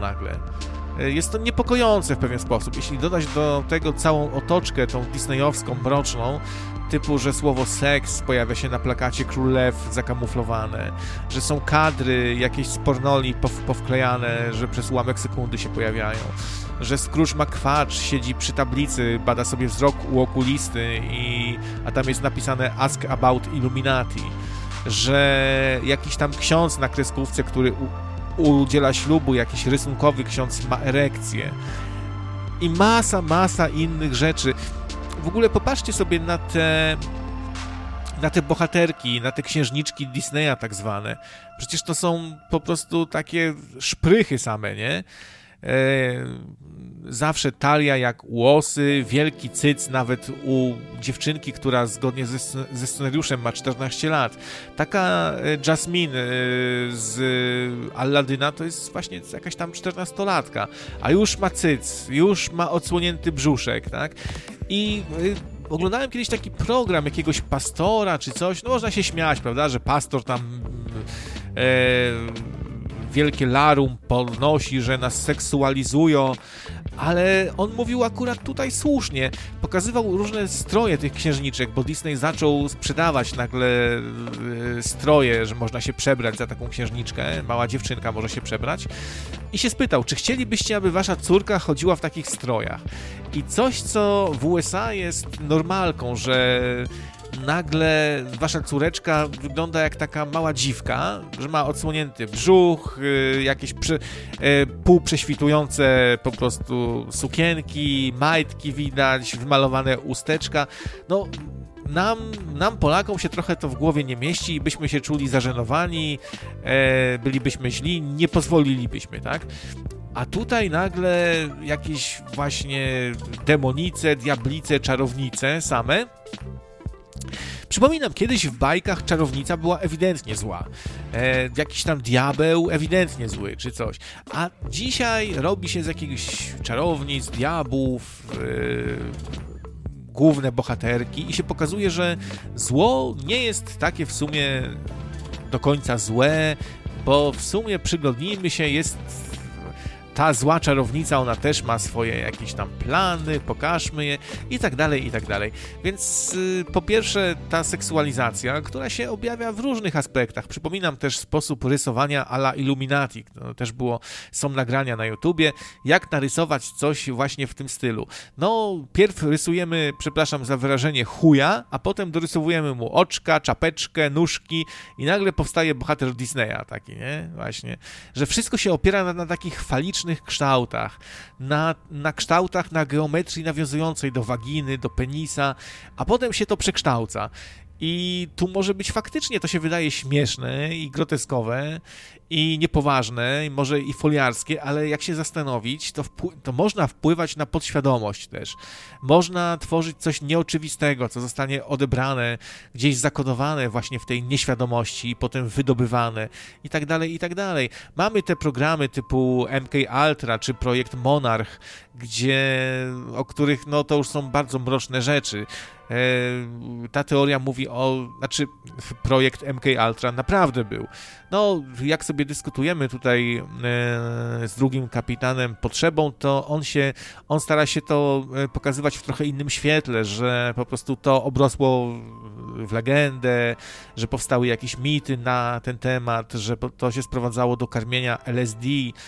nagle. Jest to niepokojące w pewien sposób. Jeśli dodać do tego całą otoczkę, tą disneyowską, mroczną, typu, że słowo seks pojawia się na plakacie Król Lew zakamuflowane, że są kadry jakieś z pornoli powklejane, że przez ułamek sekundy się pojawiają, że Scrooge McQuatch siedzi przy tablicy, bada sobie wzrok u okulisty, a tam jest napisane Ask about Illuminati, że jakiś tam ksiądz na kreskówce, który udziela ślubu, jakiś rysunkowy ksiądz ma erekcję i masa innych rzeczy. W ogóle popatrzcie sobie na te bohaterki, na te księżniczki Disneya tak zwane. Przecież to są po prostu takie szprychy same, nie? Zawsze talia jak u osy, wielki cyc nawet u dziewczynki, która zgodnie ze scenariuszem ma 14 lat. Taka Jasmine z Alladyna to jest właśnie jakaś tam 14-latka, a już ma cyc, już ma odsłonięty brzuszek, tak? I oglądałem kiedyś taki program jakiegoś pastora czy coś, no można się śmiać, prawda, że pastor tam wielkie larum podnosi, że nas seksualizują, ale on mówił akurat tutaj słusznie. Pokazywał różne stroje tych księżniczek, bo Disney zaczął sprzedawać nagle stroje, że można się przebrać za taką księżniczkę, mała dziewczynka może się przebrać i się spytał, czy chcielibyście, aby wasza córka chodziła w takich strojach? I coś, co w USA jest normalką, że nagle wasza córeczka wygląda jak taka mała dziwka, że ma odsłonięty brzuch, jakieś półprześwitujące po prostu sukienki, majtki widać, wymalowane usteczka. No, nam Polakom się trochę to w głowie nie mieści i byśmy się czuli zażenowani, bylibyśmy źli, nie pozwolilibyśmy, tak? A tutaj nagle jakieś właśnie demonice, diablice, czarownice same. Przypominam, kiedyś w bajkach czarownica była ewidentnie zła. Jakiś tam diabeł ewidentnie zły, czy coś. A dzisiaj robi się z jakichś czarownic, diabłów, główne bohaterki i się pokazuje, że zło nie jest takie w sumie do końca złe, bo w sumie przyglądnijmy się, jest ta zła czarownica, ona też ma swoje jakieś tam plany, pokażmy je i tak dalej, i tak dalej. Więc po pierwsze ta seksualizacja, która się objawia w różnych aspektach. Przypominam też sposób rysowania a la Illuminati. To też są nagrania na YouTubie, jak narysować coś właśnie w tym stylu. No, pierw rysujemy, przepraszam za wyrażenie, chuja, a potem dorysowujemy mu oczka, czapeczkę, nóżki i nagle powstaje bohater Disneya taki, nie? Właśnie. Że wszystko się opiera na takich falicznych kształtach, na kształtach, na geometrii nawiązującej do waginy, do penisa, a potem się to przekształca. I tu może być faktycznie, to się wydaje śmieszne i groteskowe i niepoważne, i może i foliarskie, ale jak się zastanowić, to można wpływać na podświadomość też. Można tworzyć coś nieoczywistego, co zostanie odebrane, gdzieś zakodowane właśnie w tej nieświadomości i potem wydobywane i tak dalej, i tak dalej. Mamy te programy typu MK Ultra czy projekt Monarch, o których no to już są bardzo mroczne rzeczy. Ta teoria mówi projekt MK Ultra naprawdę był. No, jak sobie dyskutujemy tutaj z drugim kapitanem Potrzebą, to on stara się to pokazywać w trochę innym świetle, że po prostu to obrosło w legendę, że powstały jakieś mity na ten temat, że to się sprowadzało do karmienia LSD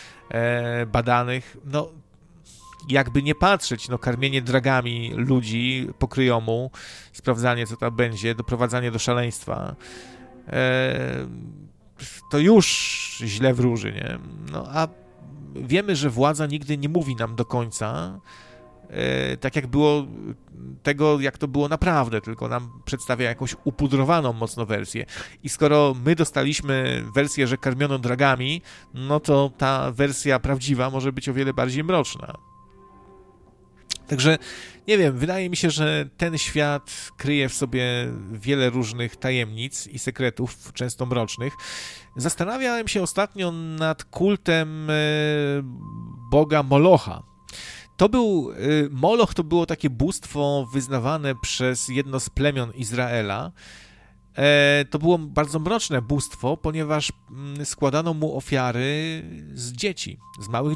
badanych. No, jakby nie patrzeć, no karmienie dragami ludzi po kryjomu, sprawdzanie co tam będzie, doprowadzanie do szaleństwa, to już źle wróży, nie? No a wiemy, że władza nigdy nie mówi nam do końca, tak jak było tego, jak to było naprawdę, tylko nam przedstawia jakąś upudrowaną mocno wersję. I skoro my dostaliśmy wersję, że karmiono dragami, no to ta wersja prawdziwa może być o wiele bardziej mroczna. Także, nie wiem, wydaje mi się, że ten świat kryje w sobie wiele różnych tajemnic i sekretów, często mrocznych. Zastanawiałem się ostatnio nad kultem boga Molocha. Moloch to było takie bóstwo wyznawane przez jedno z plemion Izraela. To było bardzo mroczne bóstwo, ponieważ składano mu ofiary z dzieci, z małych